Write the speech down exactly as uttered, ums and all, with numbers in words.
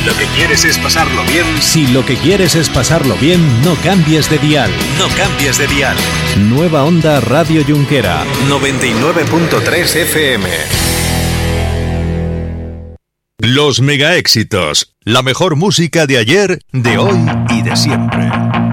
lo que quieres es pasarlo bien... Si lo que quieres es pasarlo bien, no cambies de dial. No cambies de dial. Nueva Onda Radio Junquera. noventa y nueve punto tres F M. Los mega éxitos. La mejor música de ayer, de hoy y de siempre.